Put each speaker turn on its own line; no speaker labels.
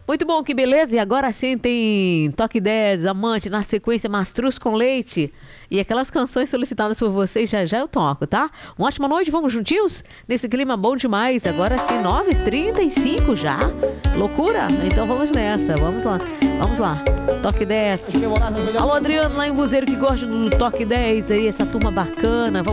Muito bom, que beleza. E agora sim tem Toque 10, Amante, na sequência Mastruz com Leite. E aquelas canções solicitadas por vocês, já já eu toco, tá? Uma ótima noite, vamos juntinhos? Nesse clima bom demais. Agora sim, 9h35 já. Loucura? Então vamos nessa, vamos lá. Vamos lá, Toque 10. Alô, Adriano, lá em Buzeiro, que gosta do Toque 10 aí, essa turma bacana.